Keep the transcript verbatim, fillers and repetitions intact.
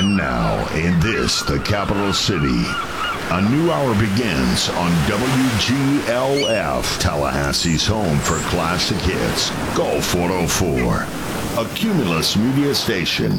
And now, in this, the capital city, a new hour begins on W G L F, Tallahassee's home for classic hits, Go four oh four, a Cumulus media station.